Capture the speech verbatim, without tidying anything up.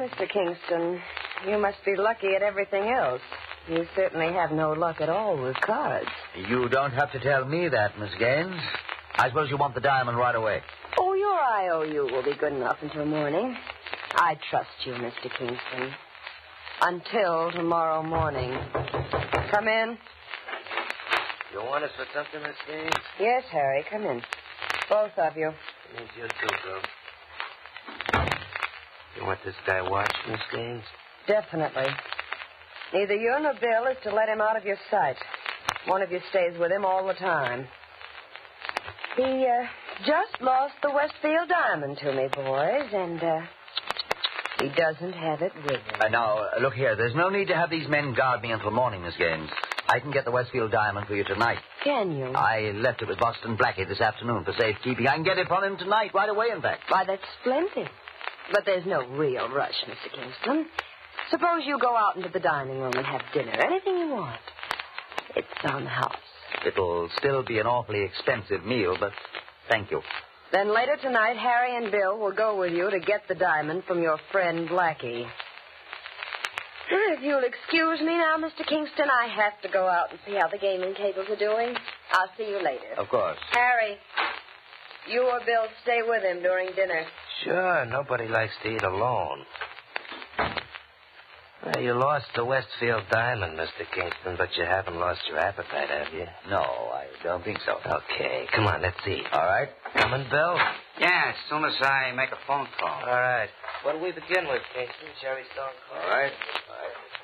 Mister Kingston, you must be lucky at everything else. You certainly have no luck at all with cards. You don't have to tell me that, Miss Gaines. I suppose you want the diamond right away. Oh, your I O U will be good enough until morning. I trust you, Mister Kingston. Until tomorrow morning. Come in. You want us for something, Miss Gaines? Yes, Harry, come in. Both of you. It means you too, girl. You want this guy watched, Miss Gaines? Definitely. Neither you nor Bill is to let him out of your sight. One of you stays with him all the time. He, uh, just lost the Westfield diamond to me, boys, and, uh, he doesn't have it with him. Uh, now, uh, look here. There's no need to have these men guard me until morning, Miss Gaines. I can get the Westfield diamond for you tonight. Can you? I left it with Boston Blackie this afternoon for safekeeping. I can get it from him tonight, right away, in fact. Why, that's splendid. But there's no real rush, Mister Kingston. Suppose you go out into the dining room and have dinner. Anything you want. It's on the house. It'll still be an awfully expensive meal, but thank you. Then later tonight, Harry and Bill will go with you to get the diamond from your friend Blackie. If you'll excuse me now, Mister Kingston, I have to go out and see how the gaming tables are doing. I'll see you later. Of course. Harry, you or Bill stay with him during dinner. Sure, nobody likes to eat alone. Well, you lost the Westfield diamond, Mister Kingston, but you haven't lost your appetite, have you? No, I don't think so. Okay, come on, let's eat. All right. Coming, Bill? Yeah, as soon as I make a phone call. All right. What do we begin with, Kingston? Cherry Stone? All right.